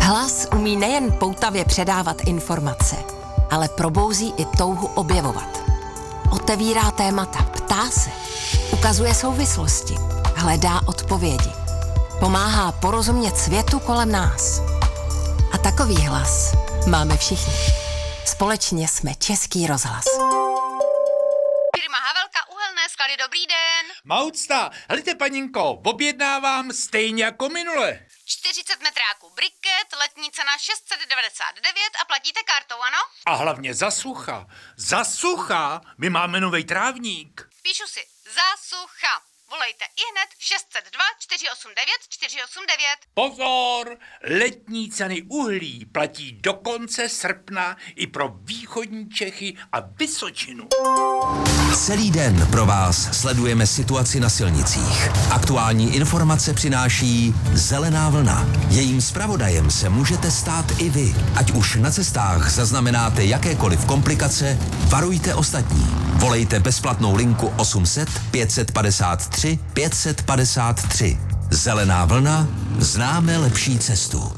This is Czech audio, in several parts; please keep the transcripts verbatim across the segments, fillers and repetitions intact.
Hlas umí nejen poutavě předávat informace, ale probouzí i touhu objevovat. Otevírá témata, ptá se, ukazuje souvislosti, hledá odpovědi. Pomáhá porozumět světu kolem nás. A takový hlas máme všichni. Společně jsme Český rozhlas. Firma Havelka Uhelné sklady, dobrý den. Maucta, helejte paninko, objednávám stejně jako minule. čtyřicet metráků briket, letní cena šest set devadesát devět a platíte kartou, ano? A hlavně za sucha. Za sucha, my máme novej trávník. Píšu si, za sucha. Volejte ihned šest set dva čtyři osm devět čtyři osm devět. Pozor, letní ceny uhlí platí do konce srpna i pro východní Čechy a Vysočinu. Celý den pro vás sledujeme situaci na silnicích. Aktuální informace přináší Zelená vlna. Jejím zpravodajem se můžete stát i vy. Ať už na cestách zaznamenáte jakékoliv komplikace, varujte ostatní. Volejte bezplatnou linku osm set pět set padesát tři pět set padesát tři. Zelená vlna, známe lepší cestu.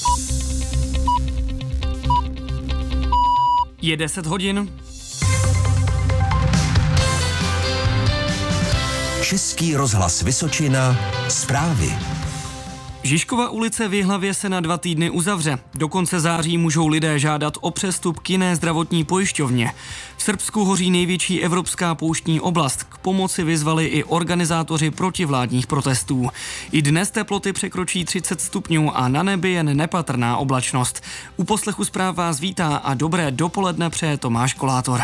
Je deset hodin. Český rozhlas Vysočina, zprávy. Žižkova ulice v Jihlavě se na dva týdny uzavře. Do konce září můžou lidé žádat o přestup k jiné zdravotní pojišťovně. V Srbsku hoří největší evropská pouštní oblast. K pomoci vyzvali i organizátoři protivládních protestů. I dnes teploty překročí třicet stupňů a na nebi jen nepatrná oblačnost. U poslechu zpráv vás vítá a dobré dopoledne přeje Tomáš Kolátor.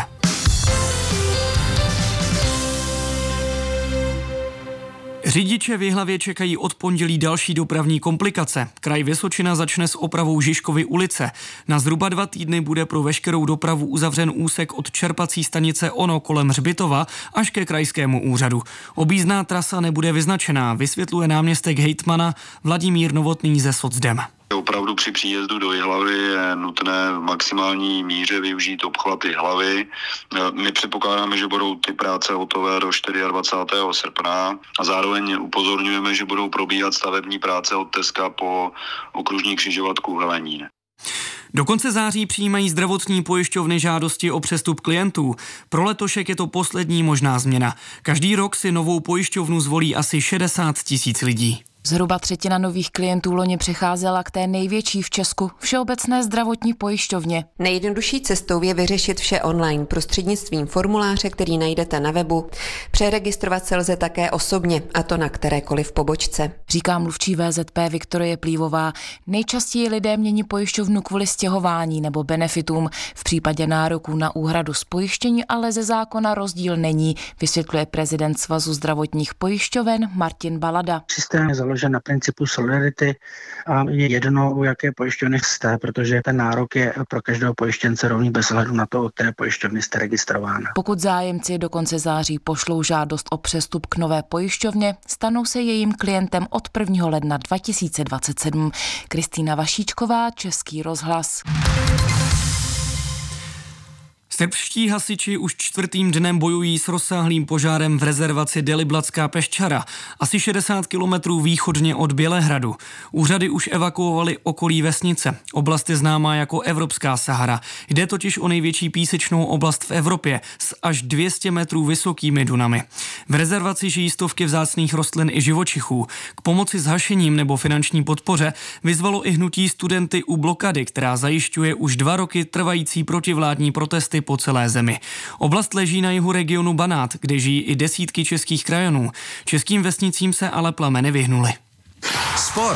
Řidiče v Jihlavě čekají od pondělí další dopravní komplikace. Kraj Vysočina začne s opravou Žižkovy ulice. Na zhruba dva týdny bude pro veškerou dopravu uzavřen úsek od čerpací stanice Ono kolem Hřbitova až ke krajskému úřadu. Objízdná trasa nebude vyznačená, vysvětluje náměstek hejtmana Vladimír Novotný ze Socdem. Opravdu při příjezdu do Jihlavy je nutné v maximální míře využít obchvat Jihlavy. My předpokládáme, že budou ty práce hotové do dvacátého čtvrtého srpna a zároveň upozorňujeme, že budou probíhat stavební práce od Teska po okružní křižovatku Helenín. Do konce září přijímají zdravotní pojišťovny žádosti o přestup klientů. Pro letošek je to poslední možná změna. Každý rok si novou pojišťovnu zvolí asi šedesát tisíc lidí. Zhruba třetina nových klientů loni přecházela k té největší v Česku, Všeobecné zdravotní pojišťovně. Nejjednodušší cestou je vyřešit vše online prostřednictvím formuláře, který najdete na webu. Přeregistrovat se lze také osobně, a to na kterékoliv pobočce. Říká mluvčí V Z P Viktorie Plívová. Nejčastěji lidé mění pojišťovnu kvůli stěhování nebo benefitům. V případě nároků na úhradu z pojištění ale ze zákona rozdíl není, vysvětluje prezident Svazu zdravotních pojišťoven Martin Balada. Systém je založen na principu solidarity a je jedno, u jaké pojišťovny jste, protože ten nárok je pro každého pojištěnce rovný bez ohledu na to, od které pojišťovny jste registrována. Pokud zájemci do konce září pošlou žádost o přestup k nové pojišťovně, stanou se jejím klientem od prvního ledna dva tisíce dvacet sedm. Kristýna Vašíčková, Český rozhlas. Srbští hasiči už čtvrtým dnem bojují s rozsáhlým požárem v rezervaci Deliblatská Peščara, asi šedesát kilometrů východně od Bělehradu. Úřady už evakuovaly okolí vesnice. Oblast je známá jako Evropská Sahara. Jde totiž o největší písečnou oblast v Evropě s až dvě stě metrů vysokými dunami. V rezervaci žijí stovky vzácných rostlin i živočichů. K pomoci s hašením nebo finanční podpoře vyzvalo i hnutí Studenty u blokady, která zajišťuje už dva roky trvající protivládní protesty po celé zemi. Oblast leží na jihu regionu Banát, kde žijí i desítky českých krajanů. Českým vesnicím se ale plameny vyhnuly. Sport.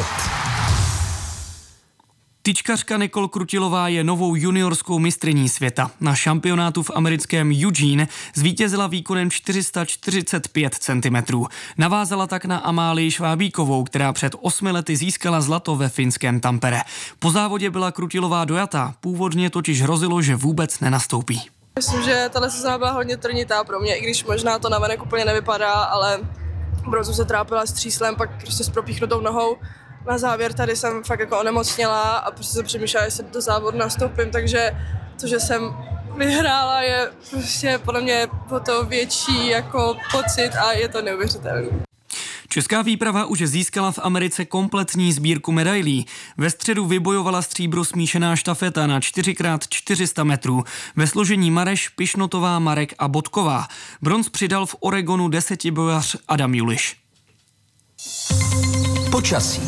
Tyčkařka Nicole Krutilová je novou juniorskou mistryní světa. Na šampionátu v americkém Eugene zvítězila výkonem čtyři sta čtyřicet pět centimetrů. Navázala tak na Amálii Švábíkovou, která před osmi lety získala zlato ve finském Tampere. Po závodě byla Krutilová dojatá, původně totiž hrozilo, že vůbec nenastoupí. Myslím, že tahle sezóna byla hodně trnitá pro mě, i když možná to navenek úplně nevypadá, ale opravdu jsem se trápila s tříslem, pak prostě s propíchnutou nohou. Na závěr tady jsem fakt jako onemocněla a prostě jsem přemýšlela, jestli do závodu nastoupím, takže to, že jsem vyhrála, je prostě podle mě o to větší jako pocit a je to neuvěřitelné. Česká výprava už získala v Americe kompletní sbírku medailí. Ve středu vybojovala stříbro smíšená štafeta na čtyři krát čtyři sta metrů. Ve složení Mareš, Pišnotová, Marek a Bodková. Bronz přidal v Oregonu desetibojař Adam Juliš. Počasí.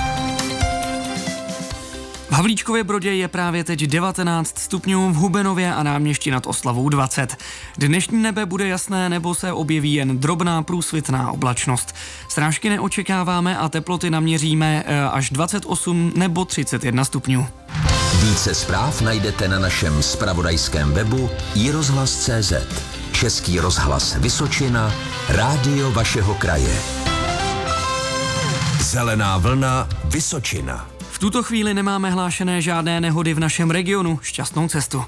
V Havlíčkově Brodě je právě teď devatenáct stupňů, v Hubenově a Náměšti nad Oslavou dvacet. Dnešní nebe bude jasné nebo se objeví jen drobná průsvitná oblačnost. Srážky neočekáváme a teploty naměříme až dvacet osm nebo třicet jedna stupňů. Více zpráv najdete na našem zpravodajském webu i rozhlas tečka cé zet. Český rozhlas Vysočina, rádio vašeho kraje. Zelená vlna Vysočina. V tuto chvíli nemáme hlášené žádné nehody v našem regionu. Šťastnou cestu.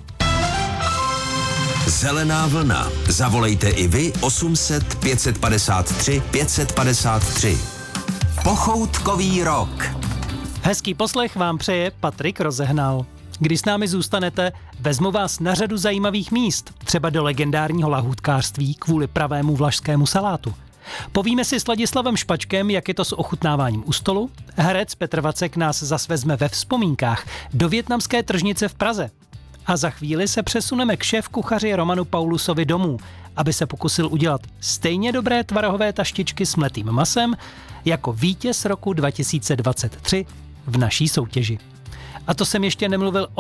Zelená vlna. Zavolejte i vy osm set pět set padesát tři pět set padesát tři. Pochoutkový rok. Hezký poslech vám přeje Patrik Rozehnal. Když s námi zůstanete, vezmu vás na řadu zajímavých míst, třeba do legendárního lahůdkářství kvůli pravému vlašskému salátu. Povíme si s Ladislavem Špačkem, jak je to s ochutnáváním u stolu. Herec Petr Vacek nás zas vezme ve vzpomínkách do vietnamské tržnice v Praze. A za chvíli se přesuneme k šéfkuchaři Romanu Paulusovi domů, aby se pokusil udělat stejně dobré tvarohové taštičky s mletým masem jako vítěz roku dva tisíce dvacet tři v naší soutěži. A to jsem ještě nemluvil o